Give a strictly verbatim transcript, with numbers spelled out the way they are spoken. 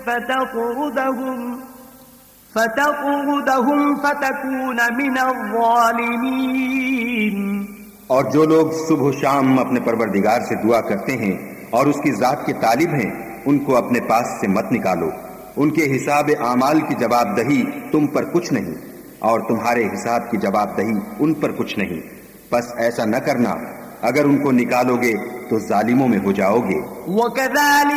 फ़तक़ुदहुम फ़तक़ुदहुम फ़तकून मिनज़्ज़ालिमीन। और जो लोग सुबह शाम अपने परवरदिगार से दुआ करते हैं और उसकी जात के तालिब हैं, उनको अपने पास से मत निकालो। उनके हिसाब आमाल की जवाबदही तुम पर कुछ नहीं और तुम्हारे हिसाब की जवाबदही उन पर कुछ नहीं। बस ऐसा न करना, अगर उनको निकालोगे तो जालिमों में हो जाओगे।